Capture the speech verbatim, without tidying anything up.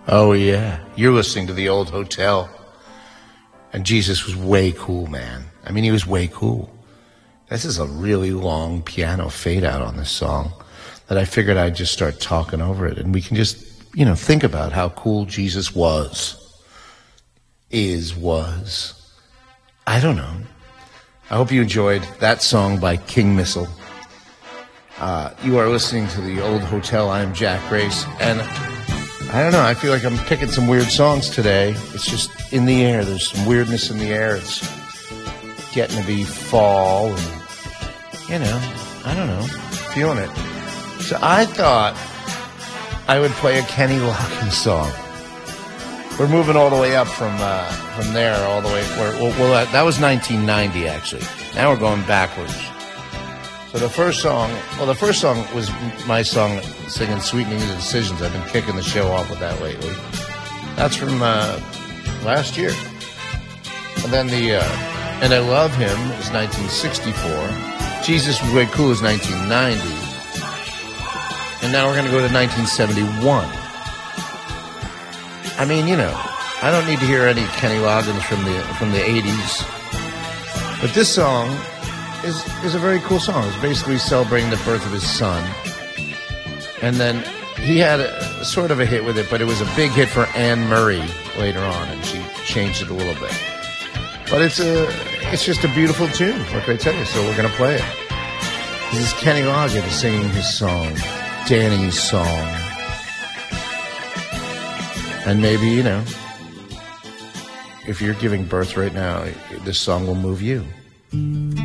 Oh, yeah. You're listening to The Old Hotel. And Jesus was way cool, man. I mean, he was way cool. This is a really long piano fade out on this song that I figured I'd just start talking over it. And we can just, you know, think about how cool Jesus was. Is, was. I don't know. I hope you enjoyed that song by King Missile. Uh, you are listening to The Old Hotel. I'm Jack Grace. And I don't know, I feel like I'm picking some weird songs today. It's just in the air. There's some weirdness in the air. It's getting to be fall and, you know, I don't know, feeling it. So I thought I would play a Kenny Loggins song. We're moving all the way up from uh, from there all the way. Well, well, that was nineteen ninety, actually. Now we're going backwards. So the first song, well, the first song was my song singing Sweetening the Decisions. I've been kicking the show off with that lately. That's from uh, last year. And then the, uh, And I Love Him is nineteen sixty-four. Jesus Was Way Cool is nineteen ninety. And now we're going to go to nineteen seventy-one. I mean, you know, I don't need to hear any Kenny Loggins from the from the eighties. But this song is is a very cool song. It's basically celebrating the birth of his son. And then he had a, sort of a hit with it, but it was a big hit for Anne Murray later on, and she changed it a little bit. But it's a it's just a beautiful tune, what can I tell you? So we're going to play it. This is Kenny Loggins singing his song, Danny's song. And maybe, you know, if you're giving birth right now, this song will move you.